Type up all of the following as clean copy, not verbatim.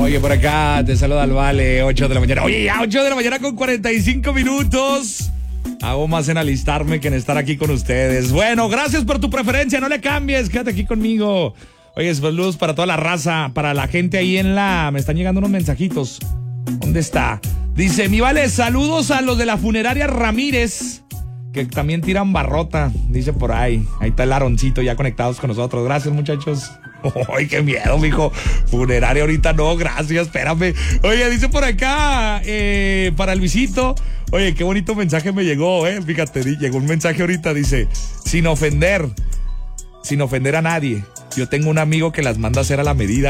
Oye, por acá te saluda el Vale, 8 de la mañana. Oye, ya 8 de la mañana con 45 minutos. Hago más en alistarme que en estar aquí con ustedes. Bueno, gracias por tu preferencia, no le cambies, quédate aquí conmigo. Oye, saludos para toda la raza, para la gente ahí me están llegando unos mensajitos. ¿Dónde está? Dice, mi Vale, saludos a los de la funeraria Ramírez, que también tiran barrota, dice por ahí. Ahí está el Aroncito ya conectados con nosotros. Gracias, muchachos. ¡Ay, qué miedo, mijo! Funeraria ahorita no, gracias, espérame. Oye, dice por acá, para Luisito. Oye, qué bonito mensaje me llegó, fíjate, llegó un mensaje ahorita, dice, sin ofender a nadie, yo tengo un amigo que las manda a hacer a la medida,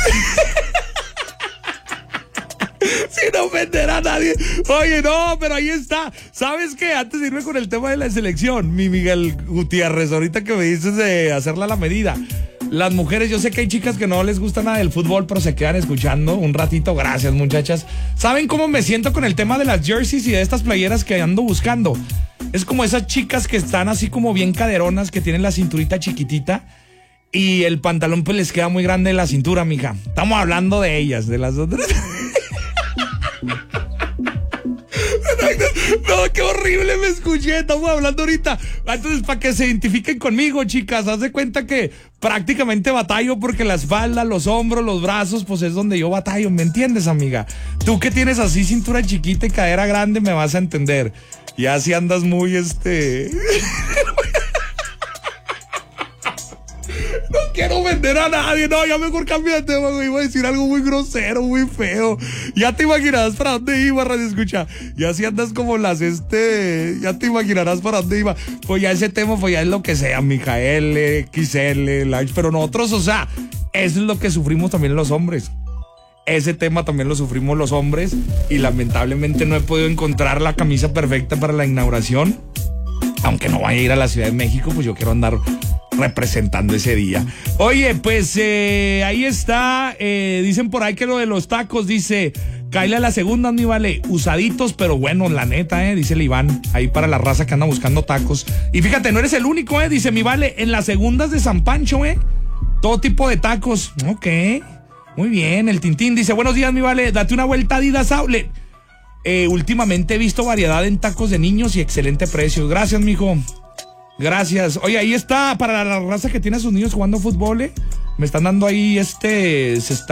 sin ofender a nadie. Oye, no, pero ahí está. ¿Sabes qué? Antes de irme con el tema de la selección, mi Miguel Gutiérrez, ahorita que me dices de hacerla a la medida. Las mujeres, yo sé que hay chicas que no les gusta nada del fútbol, pero se quedan escuchando un ratito. Gracias, muchachas. ¿Saben cómo me siento con el tema de las jerseys y de estas playeras que ando buscando? Es como esas chicas que están así como bien caderonas, que tienen la cinturita chiquitita y el pantalón pues les queda muy grande en la cintura, mija. Estamos hablando de ellas, de las otras. No, qué horrible me escuché. Estamos hablando ahorita. Entonces, para que se identifiquen conmigo, chicas, haz de cuenta que prácticamente batallo porque la espalda, los hombros, los brazos, pues es donde yo batallo. ¿Me entiendes, amiga? Tú que tienes así cintura chiquita y cadera grande, me vas a entender. Y así andas muy No quiero vender a nadie, no, ya mejor cambia de tema, güey. Iba a decir algo muy grosero, muy feo. Ya te imaginarás para dónde iba, radio escucha. Ya si andas como ya te imaginarás para dónde iba. Pues ya ese tema, pues ya es lo que sea, mija, L, XL, large. Pero nosotros, o sea, eso es lo que sufrimos también los hombres. Ese tema también lo sufrimos los hombres. Y lamentablemente no he podido encontrar la camisa perfecta para la inauguración. Aunque no vaya a ir a la Ciudad de México, pues yo quiero andar representando ese día. Oye, pues ahí está. Dicen por ahí que lo de los tacos, dice, cáele a la segunda, mi Vale, usaditos, pero bueno, la neta, dice el Iván, ahí para la raza que anda buscando tacos. Y fíjate, no eres el único, dice mi Vale, en las segundas de San Pancho, todo tipo de tacos. Ok, muy bien. El Tintín dice, buenos días, mi Vale, date una vuelta a Adidas Outlet. Últimamente he visto variedad en tacos de niños y excelente precio. Gracias, mijo. Gracias. Oye, ahí está para la raza que tiene a sus niños jugando fútbol, Me están dando ahí se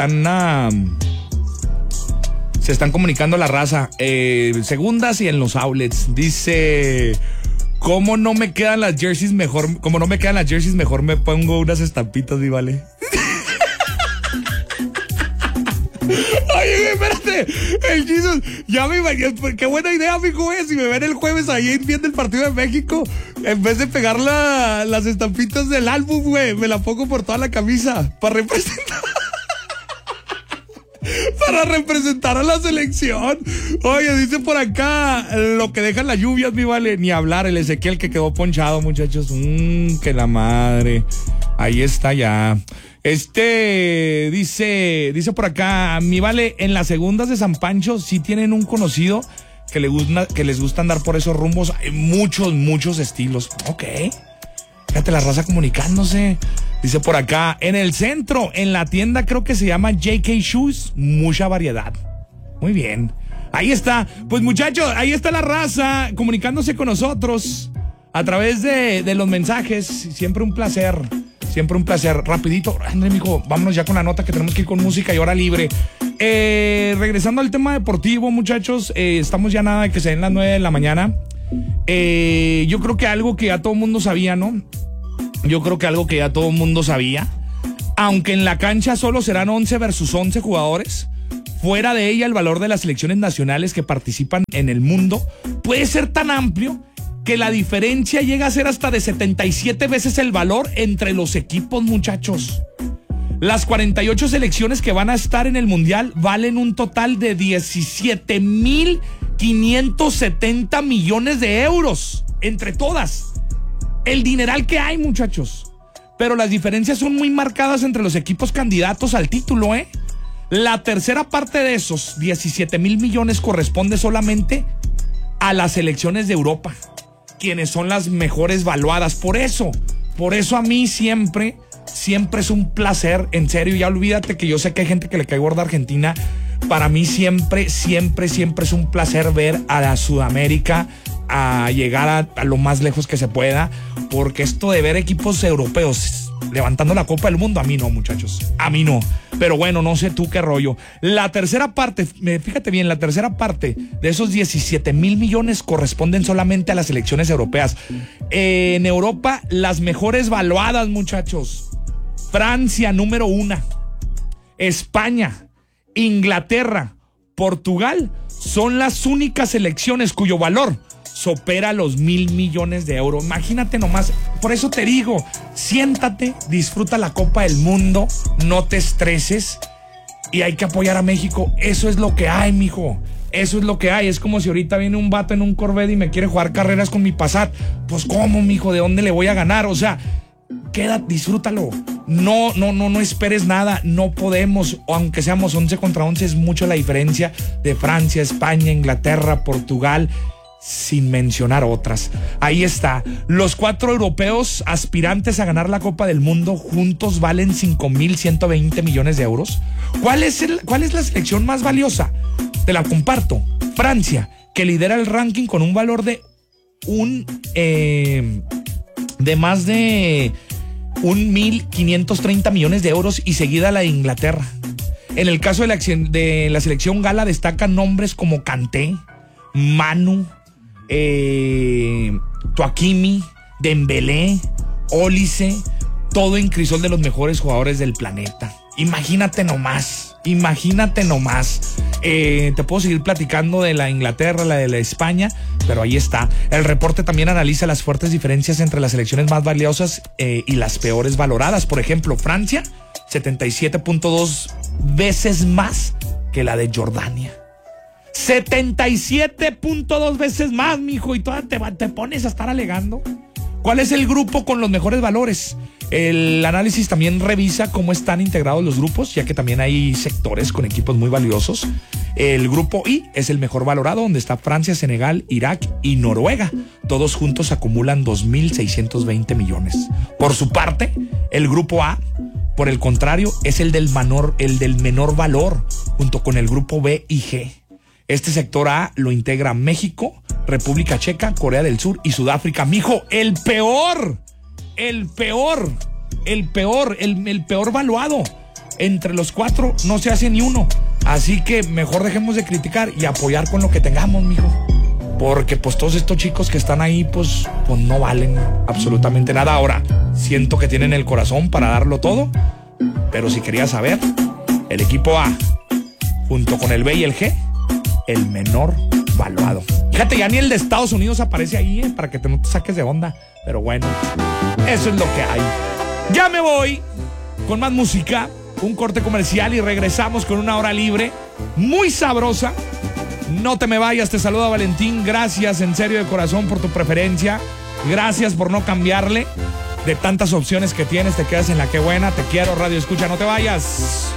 están comunicando la raza. Segundas y en los outlets. Dice, como no me quedan las jerseys, mejor me pongo unas estampitas, mi Vale. Oye, espérate, el Jesus, ya me imagino, qué buena idea, mijo, si me ven el jueves ahí viendo el partido de México, en vez de pegar las estampitas del álbum, güey, me la pongo por toda la camisa, para representar a la selección. Oye, dice por acá, lo que dejan las lluvias, mi Vale, ni hablar, el Ezequiel que quedó ponchado, muchachos, que la madre, ahí está ya. Dice por acá, mi Vale, en las segundas de San Pancho sí tienen un conocido que les gusta andar por esos rumbos. Hay muchos estilos. Ok. Fíjate la raza comunicándose. Dice por acá, en el centro, en la tienda creo que se llama JK Shoes, mucha variedad. Muy bien. Ahí está. Pues muchachos, ahí está la raza comunicándose con nosotros a través de los mensajes. Siempre un placer. Rapidito, André, mijo, vámonos ya con la nota que tenemos que ir con música y hora libre. Regresando al tema deportivo, muchachos, estamos ya nada de que se den las 9 de la mañana. Yo creo que algo que ya todo el mundo sabía, ¿no? Aunque en la cancha solo serán 11 versus 11 jugadores, fuera de ella el valor de las selecciones nacionales que participan en el mundo puede ser tan amplio que la diferencia llega a ser hasta de 77 veces el valor entre los equipos, muchachos. Las 48 selecciones que van a estar en el Mundial valen un total de 17,570 millones de euros, entre todas. El dineral que hay, muchachos. Pero las diferencias son muy marcadas entre los equipos candidatos al título, La tercera parte de esos 17,000 millones corresponde solamente a las selecciones de Europa, quienes son las mejores valuadas. Por eso a mí siempre siempre es un placer, en serio, ya olvídate que yo sé que hay gente que le cae gorda a Argentina. Para mí siempre es un placer ver a la Sudamérica a llegar a lo más lejos que se pueda, porque esto de ver equipos europeos levantando la Copa del Mundo, a mí no, muchachos, a mí no. Pero bueno, no sé tú qué rollo. La tercera parte, fíjate bien, la tercera parte de esos 17,000 millones corresponden solamente a las selecciones europeas. En Europa, las mejores valuadas, muchachos. Francia, número 1. España, Inglaterra, Portugal son las únicas selecciones cuyo valor supera los 1,000 millones de euros. Imagínate nomás. Por eso te digo, siéntate, disfruta la Copa del Mundo, no te estreses y hay que apoyar a México. Eso es lo que hay, mijo. Eso es lo que hay. Es como si ahorita viene un vato en un Corvette y me quiere jugar carreras con mi Passat. Pues ¿cómo, mijo? ¿De dónde le voy a ganar? O sea, quédate, disfrútalo. No esperes nada. No podemos, aunque seamos 11 contra 11, es mucho la diferencia de Francia, España, Inglaterra, Portugal, sin mencionar otras. Ahí está. Los 4 europeos aspirantes a ganar la Copa del Mundo juntos valen 5,120 millones de euros. ¿Cuál es la selección más valiosa? Te la comparto. Francia, que lidera el ranking con un valor de más de 1,530 millones de euros, y seguida la de Inglaterra. En el caso de la selección gala destacan nombres como Kanté, Manu, Tuakimi, Dembélé, Olise, todo en crisol de los mejores jugadores del planeta. Imagínate nomás. Te puedo seguir platicando de la Inglaterra, la de la España, pero ahí está. El reporte también analiza las fuertes diferencias entre las selecciones más valiosas y las peores valoradas. Por ejemplo, Francia, 77.2 veces más que la de Jordania. 77.2 veces más, mijo, y todavía te pones a estar alegando. ¿Cuál es el grupo con los mejores valores? El análisis también revisa cómo están integrados los grupos, ya que también hay sectores con equipos muy valiosos. El grupo I es el mejor valorado, donde está Francia, Senegal, Irak y Noruega. Todos juntos acumulan 2,620 millones. Por su parte, el grupo A, por el contrario, es el del menor valor, junto con el grupo B y G. Este sector A lo integra México, República Checa, Corea del Sur y Sudáfrica. Mijo, el peor valuado. Entre los 4 no se hace ni uno. Así que mejor dejemos de criticar y apoyar con lo que tengamos, mijo. Porque pues todos estos chicos que están ahí, pues no valen absolutamente nada. Ahora, siento que tienen el corazón para darlo todo. Pero si querías saber, el equipo A, junto con el B y el G, el menor valuado. Fíjate, ya ni el de Estados Unidos aparece ahí, para que no te saques de onda. Pero bueno, eso es lo que hay. Ya me voy con más música, un corte comercial y regresamos con una hora libre muy sabrosa. No te me vayas, te saluda Valentín. Gracias en serio de corazón por tu preferencia. Gracias por no cambiarle. De tantas opciones que tienes, te quedas en la que buena. Te quiero, Radio Escucha, no te vayas.